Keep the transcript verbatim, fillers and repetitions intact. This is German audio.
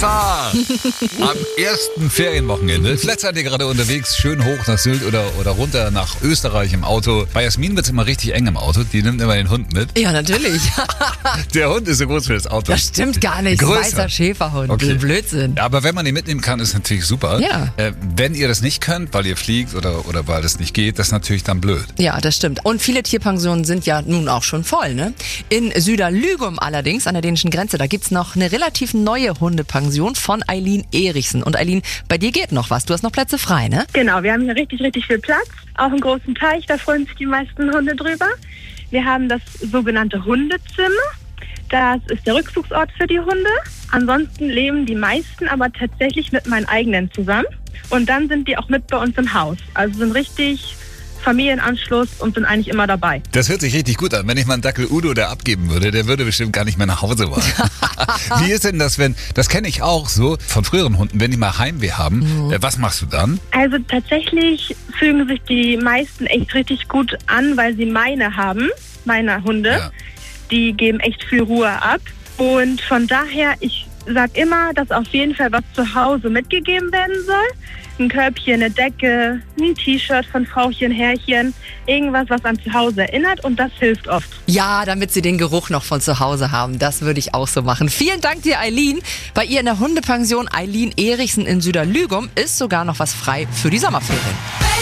Vanessa! Am ersten Ferienwochenende. Vielleicht seid ihr gerade unterwegs, schön hoch nach Sylt oder, oder runter nach Österreich im Auto. Bei Jasmin wird es immer richtig eng im Auto. Die nimmt immer den Hund mit. Ja, natürlich. Der Hund ist so groß für das Auto. Das stimmt gar nicht. Größer. Weißer Schäferhund. Okay. Blödsinn. Ja, aber wenn man den mitnehmen kann, ist natürlich super. Ja. Äh, wenn ihr das nicht könnt, weil ihr fliegt oder, oder weil das nicht geht, das ist natürlich dann blöd. Ja, das stimmt. Und viele Tierpensionen sind ja nun auch schon voll, ne? In Süderlügum allerdings, an der dänischen Grenze, da gibt's noch eine relativ neue Hundepension von Eileen Erichsen. Und Eileen, bei dir geht noch was. Du hast noch Plätze frei, ne? Genau, wir haben hier richtig, richtig viel Platz. Auch einen großen Teich, da freuen sich die meisten Hunde drüber. Wir haben das sogenannte Hundezimmer. Das ist der Rückzugsort für die Hunde. Ansonsten leben die meisten aber tatsächlich mit meinen eigenen zusammen. Und dann sind die auch mit bei uns im Haus. Also sind richtig Familienanschluss und sind eigentlich immer dabei. Das hört sich richtig gut an. Wenn ich meinen Dackel Udo da abgeben würde, der würde bestimmt gar nicht mehr nach Hause wollen. Wie ist denn das, wenn, das kenne ich auch so von früheren Hunden, wenn die mal Heimweh haben, mhm. äh, was machst du dann? Also tatsächlich fügen sich die meisten echt richtig gut an, weil sie meine haben, meine Hunde. Ja. Die geben echt viel Ruhe ab. Und von daher, ich sag immer, dass auf jeden Fall was zu Hause mitgegeben werden soll. Ein Körbchen, eine Decke, ein T-Shirt von Frauchen, Herrchen, irgendwas, was an zu Hause erinnert, und das hilft oft. Ja, damit sie den Geruch noch von zu Hause haben. Das würde ich auch so machen. Vielen Dank dir, Eileen. Bei ihr in der Hundepension Eileen Erichsen in Süderlügum ist sogar noch was frei für die Sommerferien.